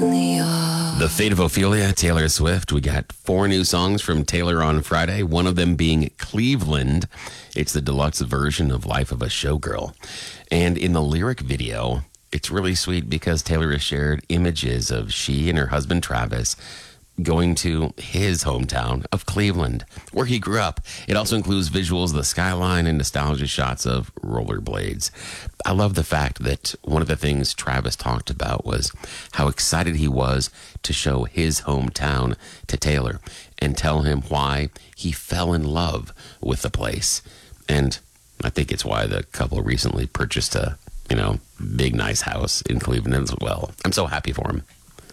The Fate of Ophelia, Taylor Swift. We got 4 new songs from Taylor on Friday, one of them being Cleveland. It's the deluxe version of Life of a Showgirl. And in the lyric video, it's really sweet because Taylor has shared images of she and her husband Travis going to his hometown of Cleveland, where he grew up. It also includes visuals of the skyline and nostalgia shots of rollerblades. I love the fact that one of the things Travis talked about was how excited he was to show his hometown to Taylor and tell him why he fell in love with the place. And I think it's why the couple recently purchased a, big nice house in Cleveland as well. I'm so happy for him.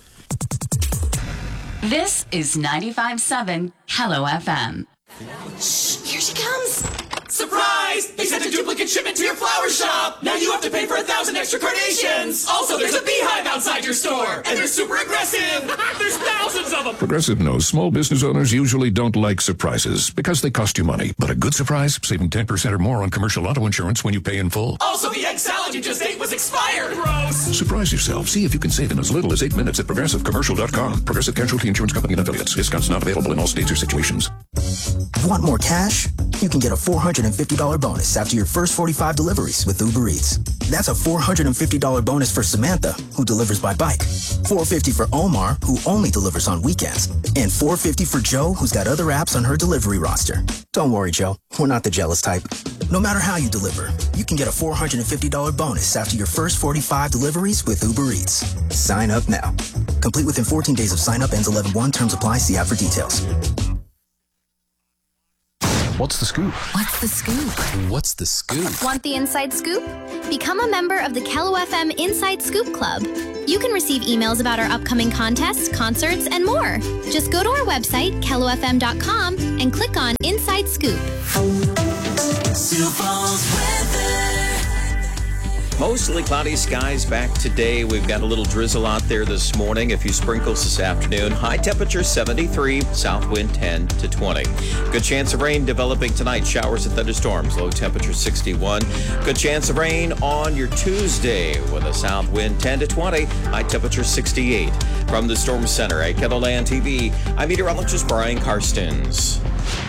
This is 95.7 Hello FM. Shh, here she comes. Surprise! They sent a duplicate shipment to your flower shop! Now you have to pay for 1,000 extra carnations! Also, there's a beehive outside your store! And they're super aggressive! There's thousands of them! Progressive knows small business owners usually don't like surprises because they cost you money. But a good surprise, saving 10% or more on commercial auto insurance when you pay in full. Also, the egg salad you just ate was expired! Gross! Surprise yourself. See if you can save in as little as 8 minutes at progressivecommercial.com. Progressive Casualty Insurance Company and affiliates. Discounts not available in all states or situations. Want more cash? You can get a $450 bonus after your first 45 deliveries with Uber Eats. That's a $450 bonus for Samantha, who delivers by bike, $450 for Omar, who only delivers on weekends, and $450 for Joe, who's got other apps on her delivery roster. Don't worry, Joe. We're not the jealous type. No matter how you deliver, you can get a $450 bonus after your first 45 deliveries with Uber Eats. Sign up now. Complete within 14 days of sign up, ends 11/1. Terms apply. See app for details. What's the scoop? What's the scoop? What's the scoop? Want the inside scoop? Become a member of the Hello FM Inside Scoop Club. You can receive emails about our upcoming contests, concerts, and more. Just go to our website, kellofm.com, and click on Inside Scoop. Mostly cloudy skies back today. We've got a little drizzle out there this morning, a few sprinkles this afternoon. High temperature 73, south wind 10 to 20. Good chance of rain developing tonight. Showers and thunderstorms. Low temperature 61. Good chance of rain on your Tuesday with a south wind 10 to 20. High temperature 68. From the Storm Center at Kettleland TV, I'm meteorologist Brian Karstens.